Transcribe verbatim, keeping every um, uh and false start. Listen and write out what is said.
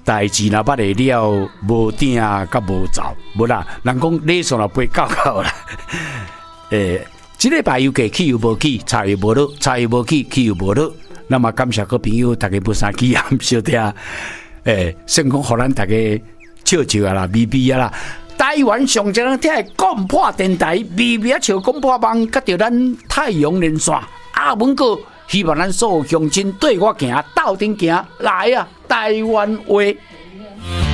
代志若捌会了，无定甲无走，无啦。人讲礼数若背到到啦。诶、欸，即礼拜又过去又无去，茶又无落，茶又无去，去又无落。那么感谢各朋友，大家不生气啊，小听。诶、欸，先讲互咱大家笑笑啊啦，微微啊啦。台湾上正人听的广播电台，微微啊笑广播网，甲着咱太阳连线阿文哥，希望咱所有乡亲对我行，斗阵行来啊，台湾话。